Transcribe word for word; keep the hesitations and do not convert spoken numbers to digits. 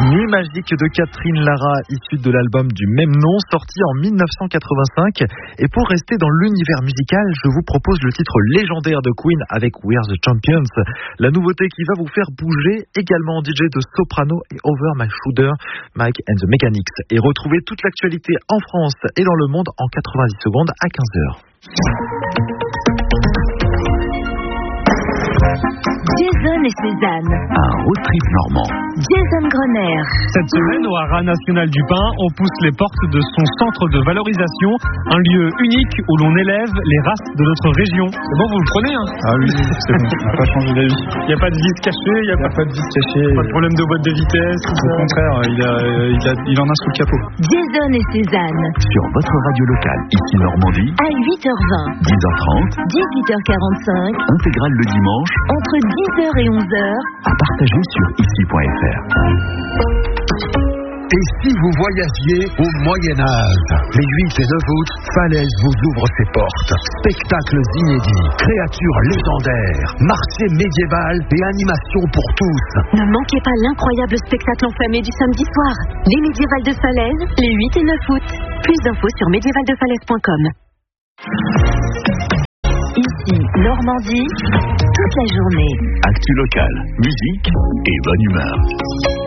Nuit magique de Catherine Lara, issue de l'album du même nom, sorti en dix-neuf cent quatre-vingt-cinq. Et pour rester dans l'univers musical, je vous propose le titre légendaire de Queen avec We Are The Champions. La nouveauté qui va vous faire bouger, également en D J de Soprano et Over My Shoulder, Mike and the Mechanics. Et retrouvez toute l'actualité en France et dans le monde en quatre-vingt-dix secondes à quinze heures. Jason et Cézanne. Un road trip normand. Jason Grenier. Cette semaine, au Haras National du Pin, on pousse les portes de son centre de valorisation, un lieu unique où l'on élève les races de notre région. C'est bon, vous le prenez, hein? Ah oui, c'est bon, on n'a pas changé d'avis. Il n'y a pas de vis cachée, il n'y a, a pas de vis cachée. Pas de problème de boîte de vitesse. Au contraire, il, a, il, a, il en a sous le capot. Jason et Cézanne. Sur votre radio locale, ici Normandie, à huit heures vingt, dix heures trente, dix-huit heures quarante-cinq, intégrale le dimanche, entre dix heures et onze heures, à partager sur ici point f r. Et si vous voyagiez au Moyen-Âge? Les huit et neuf août, Falaise vous ouvre ses portes. Spectacles inédits, créatures légendaires, marché médiéval et animations pour tous. Ne manquez pas l'incroyable spectacle enflammé du samedi soir. Les médiévals de Falaise, les huit et neuf août. Plus d'infos sur médiéval de falaise point com. Ici, Normandie, toute la journée. Actu locale, musique et bonne humeur.